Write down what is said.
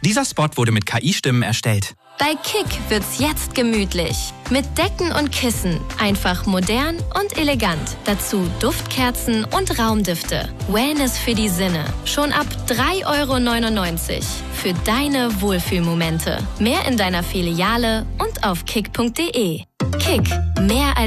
Dieser Spot wurde mit KI-Stimmen erstellt. Bei Kick wird's jetzt gemütlich. Mit Decken und Kissen. Einfach modern und elegant. Dazu Duftkerzen und Raumdüfte. Wellness für die Sinne. Schon ab 3,99 € für deine Wohlfühlmomente. Mehr in deiner Filiale und auf kick.de. Kick. Mehr als